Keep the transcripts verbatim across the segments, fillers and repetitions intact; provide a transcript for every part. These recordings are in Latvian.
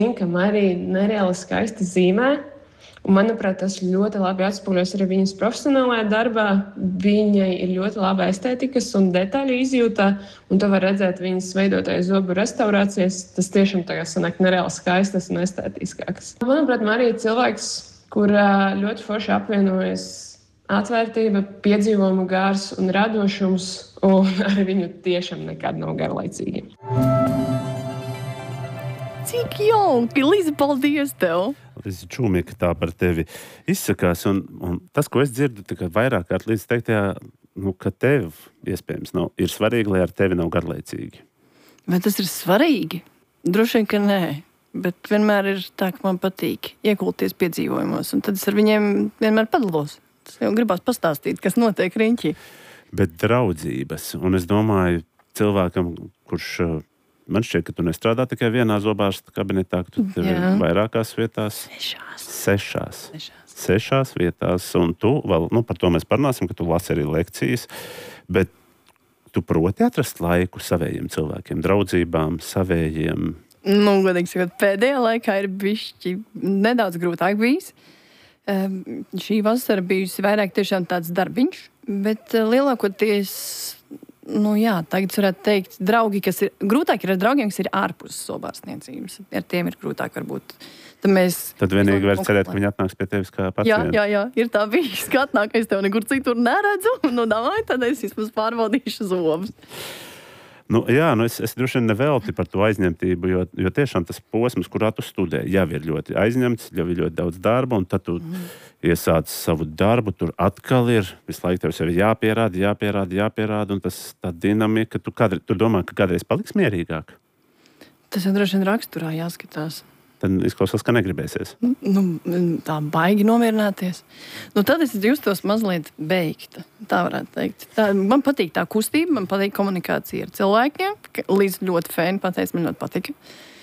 ka Marija nereāli skaisti zīmē. Un, manuprāt, tas ļoti labi atspoguļojas arī viņas profesionālajā darbā. Viņai ir ļoti laba estētikas un detaļu izjūta, un to var redzēt viņas veidotajā zobu restaurācijas. Tas tiešām tagad sanāk nereāli skaistas un estētiskākas. Manuprāt, Marija ir cilvēks, kurā ļoti forši apvienojas atvērtība, piedzīvojumu gārs un radošums, un ar viņu tiešām nekad nav garlaicīgi. Cik jauki, Liza, paldies tev! Liza Čūmika tā par tevi izsakās, un, un tas, ko es dzirdu, tā kā vairāk kārt līdz teiktajā, nu, ka tev, iespējams, nav, ir svarīgi, lai ar tevi nav garlaicīgi. Vai tas ir svarīgi? Droši vien, ka nē, bet vienmēr ir tā, ka man patīk iekulties piedzīvojumos, un tad es ar viņiem vienmēr padalos. Tas jau gribās pastāstīt, kas notiek riņķī. Bet draudzības, un es domāju, cilvēkam, kurš... Man šķiet, ka tu nestrādā tikai vienā zobārsta kabinetā, ka tu tev ir vairākās vietās. Sešās. Sešās. Sešās. Sešās vietās. Un tu vēl, nu, par to mēs parunāsim, ka tu lasi arī lekcijas. Bet tu proti atrast laiku savējiem cilvēkiem, draudzībām, savējiem. Nu, godīgi sakot, pēdējā laikā ir bišķi nedaudz grūtāk bijis. Um, šī vasara bijusi vairāk tiešām tāds darbiņš, bet uh, lielākoties... Nu jā, tagad varētu teikt, draugi, kas ir grūtāk ir ar draugiem, kas ir ārpus zobārstniecības. Ar tiem ir grūtāk varbūt. Tad, mēs, Tad vienīgi var cerēt, ka viņi atnāks pie tevis kā pacienti. Jā, jā, jā, ir tā bijis, ka atnāk, es tev nekur citur neredzu, nu davai, tad es vismaz pārbaudīšu zobus. Nu, jā, nu es, es droši vien nevelti par to aizņemtību, jo, jo tiešām tas posms, kurā tu studē, jau ir ļoti aizņemts, jau ir ļoti daudz darba, un tad tu mm. iesāc savu darbu, tur atkal ir, visu laiku tev sevi jāpierāda, jāpierāda, jāpierāda, un tas tā dinamika, tu, kādre, tu domā, ka kādreiz paliks mierīgāk? Tas jau droši vien raksturā jāskatās. Tad izklausās, ka negribēsies. Nu, tā baigi nomierināties. Nu, tad es justos mazliet beigta, tā varētu teikt. Tā, man patīk tā kustība, man patīk komunikācija ar cilvēkiem. Līdz ļoti fēni pateic, man ļoti patika.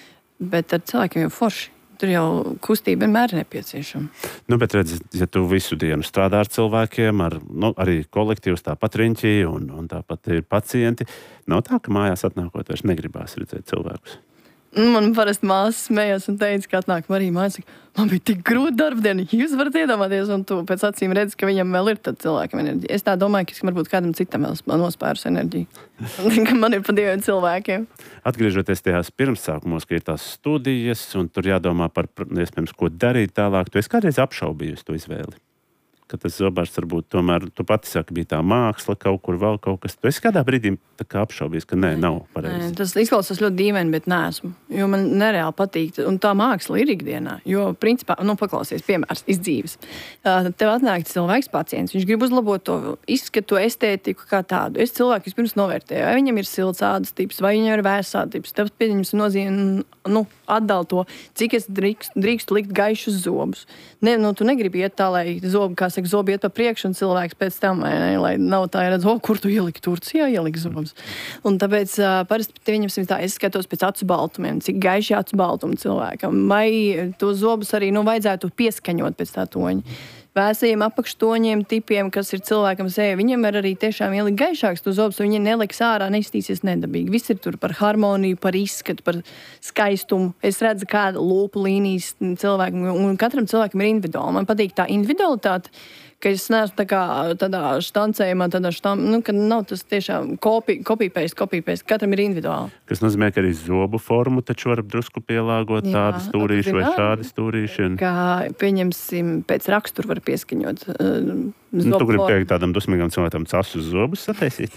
Bet ar cilvēkiem jau forši. Tur jau kustība vienmēr ir nepieciešama. Nu, bet redz, ja tu visu dienu strādā ar cilvēkiem, ar, nu, arī kolektīvs, tāpat riņķī un, un tāpat ir pacienti, nav tā, ka mājās atnākot vairs negribās redzēt cilvēkus? Man parasti māsas smējās un teica, ka atnāk Marija mājas, man bija tik grūti darbdiena, jūs varat iedomāties, un tu pēc acīm redzi, ka viņam vēl ir tad cilvēkam enerģija. Es tā domāju, ka es varbūt kādam citam vēl nospērus enerģiju. Ka man ir pa diviem cilvēkiem. Atgriežoties tajās pirmsākumos, ka ir tās studijas, un tur jādomā par, iespējams, ko darīt tālāk, tu esi kādreiz apšaubījusi to izvēli? Ka tas zobārsts varbūt tomēr, tu pati saki, bija tā māksla, kaut kur vēl kaut kas. Tu esi kādā brīdī tā kā apšaubījis, ka nē, nav pareizi. Tas izklausās ļoti dīvaini, bet neesmu. Jo man nereāli patīk, un tā māksla ir ikdienā. Jo, principā, nu, paklausies, piemērs, izdzīves. Tev atnāk cilvēks pacients, viņš grib uzlabot to izskatu, estētiku kā tādu. Es cilvēku vispirms novērtēju, vai viņam ir silts ādas tips, vai viņam ir vērs ādas tips. Tev pieņems nozīme, nu, atdala to, cik es drīkst, drīkstu likt gaišus zobus. Ne, nu, tu negribi iet tā, lai zobi, kā saka, zobi iet pa priekšu un cilvēks pēc tam, vai ne, lai nav tā, redz, o, kur tu ieliki Turcijā, ieliki zobus. Un tāpēc uh, parasti viņam tā, es skatos pēc acu baltumiem, cik gaiši acu baltumu cilvēkam, vai to zobus arī, nu, vajadzētu pieskaņot pēc tā toņa. Vēsajiem apakštoņiem, tipiem, kas ir cilvēkam seja, viņam var arī tiešām ielikt gaišāks to zobus, un viņi neliks ārā, neiztīsies nedabīgi. Viss ir tur par harmoniju, par izskatu, par skaistumu. Es redzu, kāda lūpu līnijas cilvēkam, un katram cilvēkam ir individuāli. Man patīk tā individualitāte, ka es neesmu tā kā tādā štancējumā, tādā štam, nu, ka nav tas tiešām copy, copy-paste, copy-paste. Katram ir individuāli. Kas nozīmē, ka arī zobu formu taču var drusku pielāgot, jā, tādu stūrīšu vai šādi stūrīši. Un... Kā, pieņemsim, pēc rakstura var pieskaņot uh, nu, tu gribi teikt tādam dusmīgam cilvēkam casus zobus sataisīt?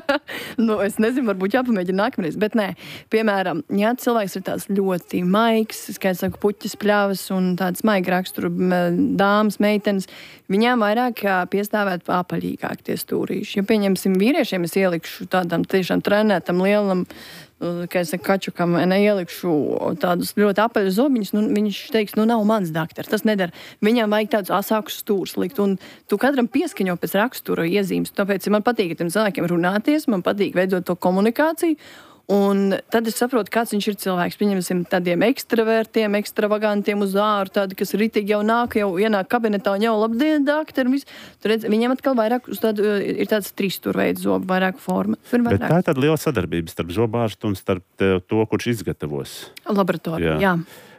Nu, es nezinu, varbūt jāpamēģina nākamreiz, bet nē. Piemēram, ja cilvēks ir tāds ļoti maigs, kā es saku, puķis pļavas un tāds maigi raksturu dāmas, meitenes, viņām vairāk piestāvēt apaļīgāk tie stūrīši. Ja pieņemsim vīriešiem, es ielikšu tādam tiešām trenētam lielam, kā es saku, kačukam, neielikšu tādus ļoti apaļus zobiņus, nu, viņš teiks, nu, nav mans daktar, tas nedara. Viņam vajag tādus asākus stūrus likt, un tu katram pieskaņo pēc rakstura iezīmes. Tāpēc man patīk ar tiem cilvēkiem runāties, man patīk veidot to komunikāciju, un tad es saprotu, kāds viņš ir cilvēks. Pieņemsim tādiem ekstravertiem, ekstravagantiem uz āru, tādi, kas ritīgi jau nāk, jau ienāk kabinetā un jau labdien, daktar, un viss. Tur redz, viņiem atkal vairāk uz tādu, ir tāds trīsstūrveids zobu, vairāk forma. Bet tā ir tāda liela sadarbība starp zobārstu un starp to, kurš izgatavos. Laboratorija, jā. jā.